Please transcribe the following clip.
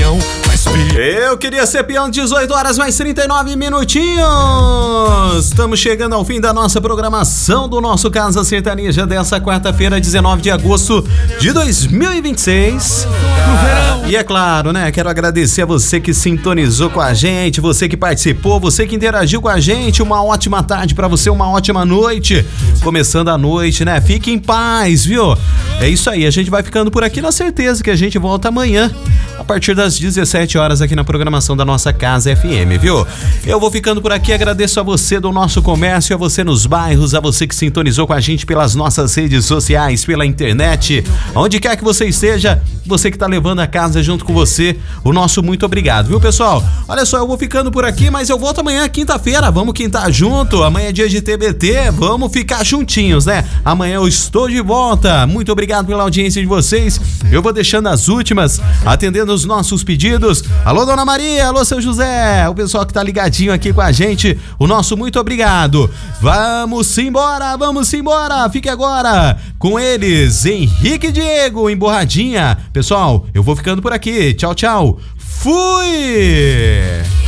peão, mas Eu queria ser peão, 18 horas mais 39 minutinhos. Estamos chegando ao fim da nossa programação do nosso Casa Sertaneja dessa quarta-feira, 19 de agosto de 2026. E é claro, né? Quero agradecer a você que sintonizou com a gente, você que participou, você que interagiu com a gente. Uma ótima tarde pra você, uma ótima noite. Começando a noite, né? Fique em paz, viu? É isso aí, a gente vai ficando por aqui na certeza que a gente volta amanhã a partir das 17 horas aqui na programação da nossa Casa FM, viu? Eu vou ficando por aqui, agradeço a você do nosso comércio, a você nos bairros, a você que sintonizou com a gente pelas nossas redes sociais, pela internet, onde quer que você esteja, você que tá levando a casa junto com você, o nosso muito obrigado, viu, pessoal? Olha só, eu vou ficando por aqui, mas eu volto amanhã, quinta-feira, vamos quintar junto, amanhã é dia de TBT, vamos ficar juntinhos, né? Amanhã eu estou de volta, muito obrigado pela audiência de vocês, eu vou deixando as últimas, atendendo os nossos pedidos. Alô, Dona Maria, alô, seu José, o pessoal que tá ligadinho aqui com a gente, o nosso muito obrigado. Vamos embora, fique agora com eles, Henrique e Diego, Emborradinha. Pessoal, eu vou ficando por aqui, tchau, tchau, fui!